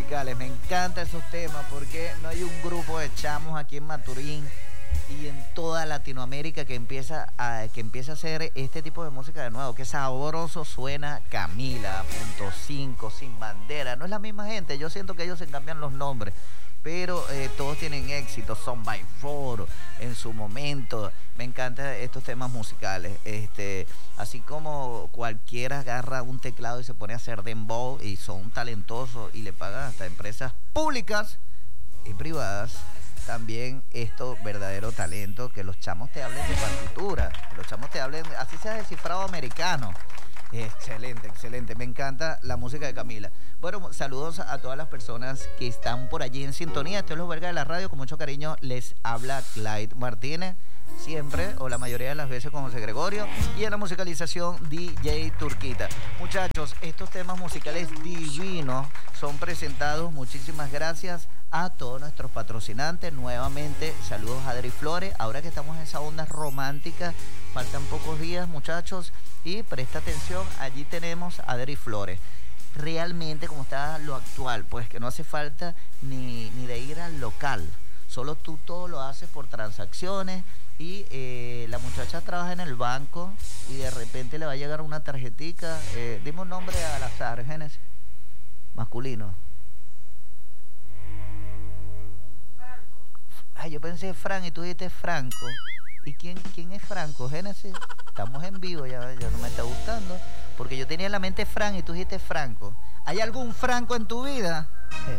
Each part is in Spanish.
musicales. Me encantan esos temas porque no hay un grupo de chamos aquí en Maturín y en toda Latinoamérica que empieza a hacer este tipo de música de nuevo. Qué sabroso suena Camila, Punto 5, Sin Bandera. No es la misma gente, yo siento que ellos se cambian los nombres, pero todos tienen éxito. Son by Four en su momento. Me encantan estos temas musicales. Así como cualquiera agarra un teclado y se pone a hacer dembow y son talentosos y le pagan hasta empresas públicas y privadas. También esto, verdadero talento, que los chamos te hablen de partitura, que los chamos te hablen, así sea descifrado americano. Excelente, excelente. Me encanta la música de Camila. Bueno, saludos a todas las personas que están por allí en sintonía. Esto es Los Vergas de la Radio. Con mucho cariño les habla Clyde Martínez. Siempre, o la mayoría de las veces, con José Gregorio. Y en la musicalización, DJ Turquita. Muchachos, estos temas musicales divinos son presentados. Muchísimas gracias a todos nuestros patrocinantes. Nuevamente, saludos a Adri Flores. Ahora que estamos en esa onda romántica, faltan pocos días, muchachos. Y presta atención, allí tenemos a Adri Flores. Realmente, como está lo actual, pues que no hace falta ni de ir al local. Solo tú todo lo haces por transacciones. Y la muchacha trabaja en el banco y de repente le va a llegar una tarjetica. Dime un nombre al azar, Génesis. Masculino. Ay, yo pensé Fran y tú dijiste Franco. ¿Y quién es Franco, Génesis? Estamos en vivo, ya no me está gustando. Porque yo tenía en la mente Fran y tú dijiste Franco. ¿Hay algún Franco en tu vida?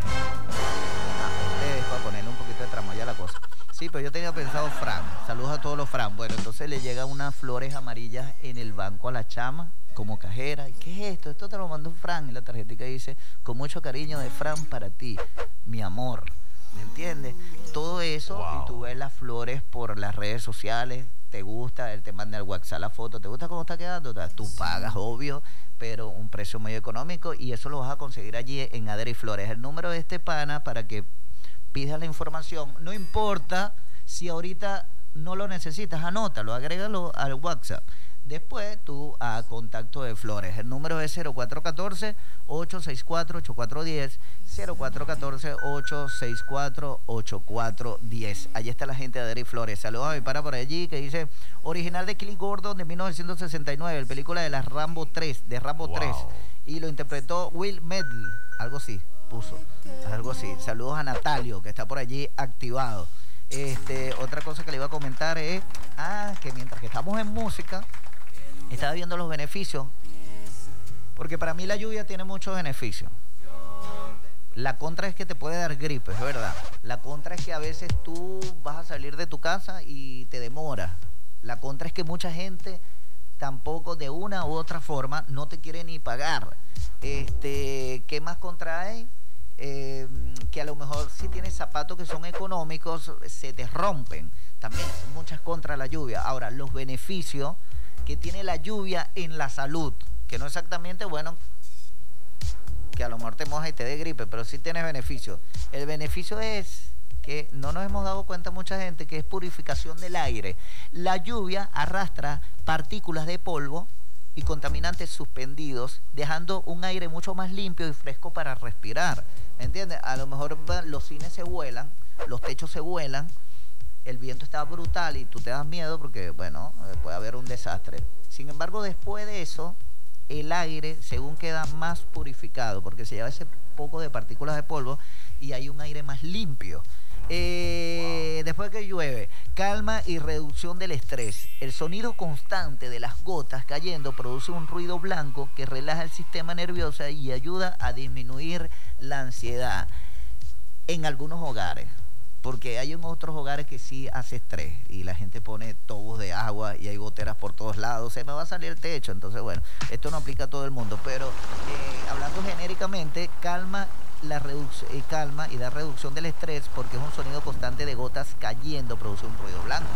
Para ponerle un poquito de tramoya a la cosa. Sí, pero yo tenía pensado Fran. Saludos a todos los Fran. Bueno, entonces le llegan unas flores amarillas en el banco a la chama como cajera. ¿Y qué es esto? Esto te lo mandó Fran. Y la tarjetita dice, con mucho cariño de Fran para ti, mi amor. ¿Me entiendes? Todo eso, wow. Y tú ves las flores por las redes sociales, te gusta, él te manda al WhatsApp la foto, ¿te gusta cómo está quedando? Tú pagas, obvio, pero un precio medio económico y eso lo vas a conseguir allí en Adri Flores. El número de este pana para que pidas la información, no importa si ahorita no lo necesitas, anótalo, agrégalo al WhatsApp. Después tú a contacto de Flores. El número es 0414-864-8410, 0414-864-8410. Allí está la gente de Adri Flores. Saludos a mi pana por allí que dice, original de Cliff Gordon de 1969, película de Rambo 3, wow. 3. Y lo interpretó Will Medley, algo así, puso, algo así. Saludos a Natalio, que está por allí activado. Otra cosa que le iba a comentar es, que mientras que estamos en música, estaba viendo los beneficios, porque para mí la lluvia tiene muchos beneficios. La contra es que te puede dar gripe, es verdad. La contra es que a veces tú vas a salir de tu casa y te demoras. La contra es que mucha gente tampoco de una u otra forma no te quiere ni pagar. ¿Qué más contrae? Que a lo mejor si tienes zapatos que son económicos, se te rompen. También son muchas contras la lluvia. Ahora, los beneficios que tiene la lluvia en la salud, que no exactamente, bueno, que a lo mejor te mojas y te dé gripe, pero sí tienes beneficio. El beneficio es que no nos hemos dado cuenta mucha gente que es purificación del aire. La lluvia arrastra partículas de polvo y contaminantes suspendidos, dejando un aire mucho más limpio y fresco para respirar. ¿Me entiendes? A lo mejor los cines se vuelan, los techos se vuelan, el viento está brutal y tú te das miedo porque, bueno, puede haber un desastre. Sin embargo, después de eso, el aire, según queda más purificado, porque se lleva ese poco de partículas de polvo y hay un aire más limpio. Después que llueve, calma y reducción del estrés. El sonido constante de las gotas cayendo produce un ruido blanco que relaja el sistema nervioso y ayuda a disminuir la ansiedad en algunos hogares. Porque hay en otros hogares que sí hace estrés y la gente pone tubos de agua y hay goteras por todos lados, se me va a salir el techo. Entonces, bueno, esto no aplica a todo el mundo, pero hablando genéricamente, calma y da reducción del estrés porque es un sonido constante de gotas cayendo, produce un ruido blanco.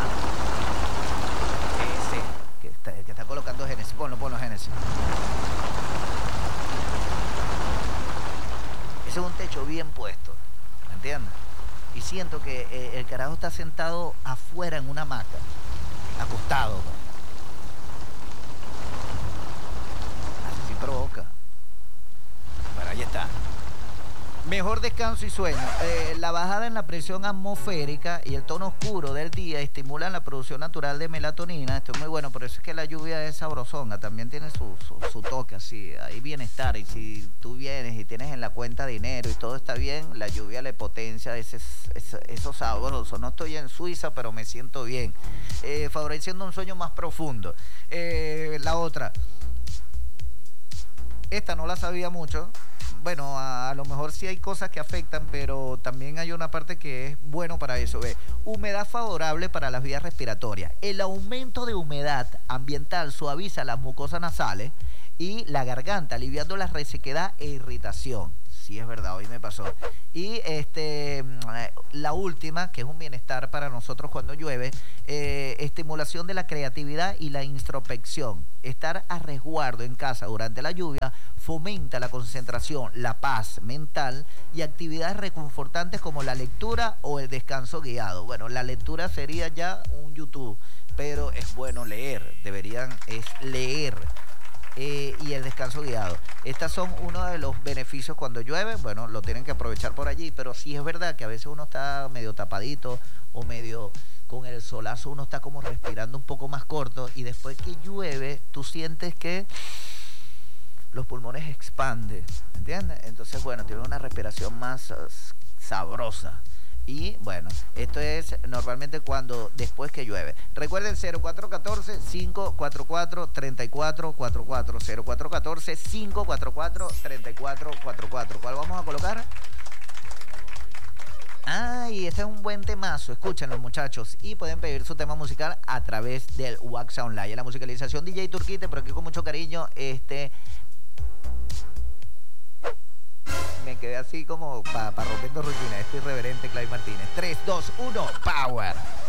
Ese que está colocando Génesis, ponlo Génesis. Ese es un techo bien puesto, ¿me entiendes? Y siento que el carajo está sentado afuera en una hamaca, acostado. Así sí provoca. Bueno, ahí está. Mejor descanso y sueño. La bajada en la presión atmosférica y el tono oscuro del día estimulan la producción natural de melatonina. Esto es muy bueno, por eso es que la lluvia es sabrosonga. También tiene su toque, así. Hay bienestar. Y si tú vienes y tienes en la cuenta dinero y todo está bien, la lluvia le potencia eso sabroso. No estoy en Suiza, pero me siento bien. Favoreciendo un sueño más profundo. La otra. Esta no la sabía mucho. Bueno, a lo mejor sí hay cosas que afectan, pero también hay una parte que es bueno para eso. Ve, humedad favorable para las vías respiratorias. El aumento de humedad ambiental suaviza las mucosas nasales y la garganta, aliviando la resequedad e irritación. Sí, es verdad, hoy me pasó. Y la última, que es un bienestar para nosotros cuando llueve, estimulación de la creatividad y la introspección. Estar a resguardo en casa durante la lluvia fomenta la concentración, la paz mental y actividades reconfortantes como la lectura o el descanso guiado. Bueno, la lectura sería ya un YouTube, pero es bueno leer, es leer. Y el descanso guiado. Estas son uno de los beneficios cuando llueve. Bueno, lo tienen que aprovechar por allí, pero sí es verdad que a veces uno está medio tapadito o medio con el solazo, uno está como respirando un poco más corto y después que llueve tú sientes que los pulmones expanden, ¿entiendes? Entonces, bueno, tiene una respiración más sabrosa. Y bueno, esto es normalmente después que llueve. Recuerden 0414-544-3444. 0414-544-3444. ¿Cuál vamos a colocar? Y este es un buen temazo. Escúchenlo, muchachos. Y pueden pedir su tema musical a través del Wax Online. La musicalización DJ Turquite, pero aquí con mucho cariño, me quedé así como para rompiendo rutina. Este irreverente Clay Martínez. 3, 2, 1, Power.